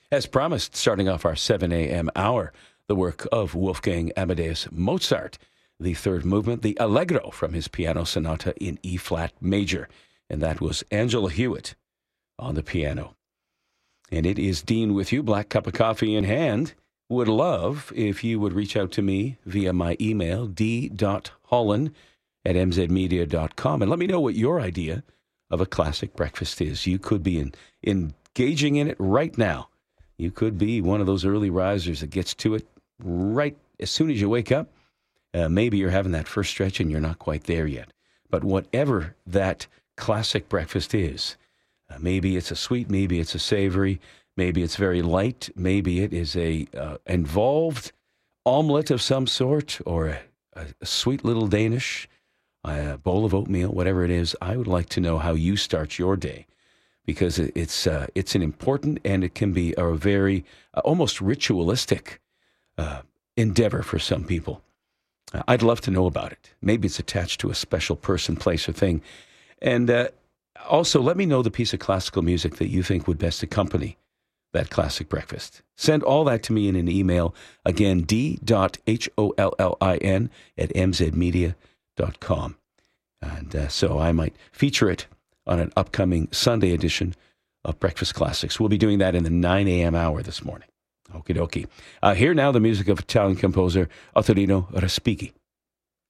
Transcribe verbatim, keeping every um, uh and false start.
As promised, starting off our seven a.m. hour, the work of Wolfgang Amadeus Mozart, the third movement, the Allegro from his piano sonata in E-flat major. And that was Angela Hewitt on the piano. And it is Dean with you, black cup of coffee in hand. Would love if you would reach out to me via my email, d dot holland at m z media dot com, and let me know what your idea of a classic breakfast is. You could be in, engaging in it right now. You could be one of those early risers that gets to it right as soon as you wake up. Uh, maybe you're having that first stretch and you're not quite there yet. But whatever that classic breakfast is, uh, maybe it's a sweet, maybe it's a savory, maybe it's very light, maybe it is a uh, involved omelet of some sort, or a, a, a sweet little Danish, a bowl of oatmeal, whatever it is. I would like to know how you start your day, because it, it's uh, it's an important, and it can be a very uh, almost ritualistic uh, endeavor for some people. Uh, I'd love to know about it. Maybe it's attached to a special person, place, or thing. And uh, also, let me know the piece of classical music that you think would best accompany that classic breakfast. Send all that to me in an email. Again, d dot hollin at m z media dot com. And uh, so I might feature it on an upcoming Sunday edition of Breakfast Classics. We'll be doing that in the nine a.m. hour this morning. Okie dokie. Uh, here now the music of Italian composer Ottorino Respighi.